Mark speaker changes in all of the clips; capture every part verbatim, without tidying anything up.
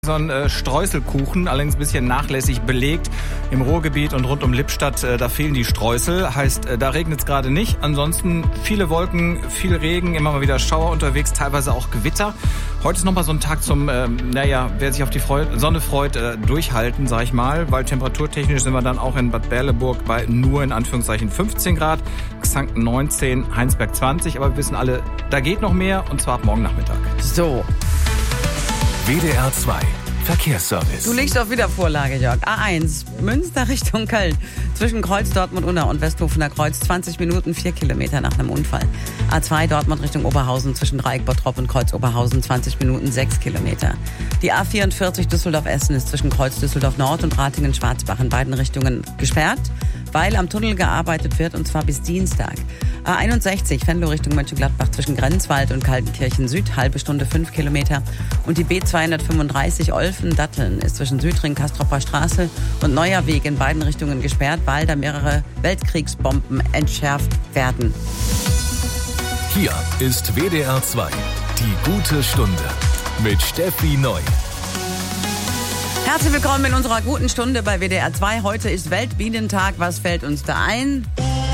Speaker 1: So ein äh, Streuselkuchen, allerdings ein bisschen nachlässig belegt. Im Ruhrgebiet und rund um Lippstadt, äh, da fehlen die Streusel. Heißt, äh, da regnet es gerade nicht. Ansonsten viele Wolken, viel Regen, immer mal wieder Schauer unterwegs, teilweise auch Gewitter. Heute ist nochmal so ein Tag zum, äh, naja, wer sich auf die Freud, Sonne freut, äh, durchhalten, sag ich mal. Weil temperaturtechnisch sind wir dann auch in Bad Berleburg bei nur in Anführungszeichen fünfzehn Grad, Xanten neunzehn, Heinsberg zwanzig. Aber wir wissen alle, da geht noch mehr und zwar ab morgen Nachmittag.
Speaker 2: So.
Speaker 3: W D R zwei Verkehrsservice.
Speaker 2: Du legst auf Wiedervorlage, Jörg. A eins, Münster Richtung Köln. Zwischen Kreuz Dortmund-Unna und Westhofener Kreuz. zwanzig Minuten, vier Kilometer nach einem Unfall. A zwei Dortmund Richtung Oberhausen. Zwischen Dreieck Bottrop und Kreuz Oberhausen. zwanzig Minuten, sechs Kilometer. Die A vierundvierzig Düsseldorf-Essen ist zwischen Kreuz Düsseldorf-Nord und Ratingen-Schwarzbach in beiden Richtungen gesperrt, weil am Tunnel gearbeitet wird, und zwar bis Dienstag. A einundsechzig, Venlo Richtung Mönchengladbach zwischen Grenzwald und Kaltenkirchen Süd, halbe Stunde, fünf Kilometer. Und die B zweihundertfünfunddreißig Olfen-Datteln ist zwischen Südring, Kastropper Straße und Neuer Weg in beiden Richtungen gesperrt, weil da mehrere Weltkriegsbomben entschärft werden.
Speaker 3: Hier ist W D R zwei, die gute Stunde mit Steffi Neu.
Speaker 2: Herzlich willkommen in unserer guten Stunde bei W D R zwei. Heute ist Weltbienentag. Was fällt uns da ein?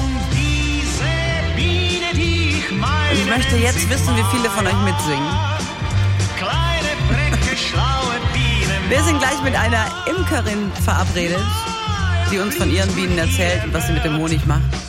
Speaker 2: Und ich möchte jetzt wissen, wie viele von euch mitsingen. Wir sind gleich mit einer Imkerin verabredet, die uns von ihren Bienen erzählt und was sie mit dem Honig macht.